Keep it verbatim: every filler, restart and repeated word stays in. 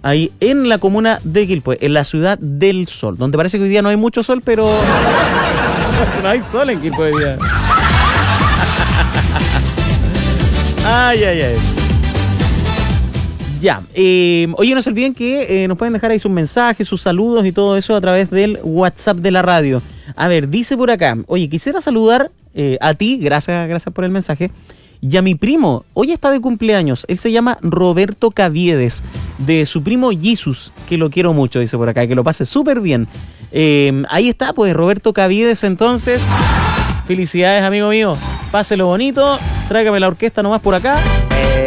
ahí en la comuna de Quilpué, en la ciudad del sol, donde parece que hoy día no hay mucho sol, pero no hay sol en Quilpué hoy día. Ay, ay, ay. Ya, eh, oye, no se olviden que eh, nos pueden dejar ahí sus mensajes, sus saludos y todo eso a través del WhatsApp de la radio. A ver, dice por acá, oye, quisiera saludar eh, a ti, gracias, gracias por el mensaje, y a mi primo, hoy está de cumpleaños, él se llama Roberto Caviedes, de su primo Jesus, que lo quiero mucho, dice por acá, que lo pase súper bien. Eh, ahí está, pues, Roberto Caviedes, entonces, felicidades, amigo mío, páselo bonito, tráigame la orquesta nomás por acá.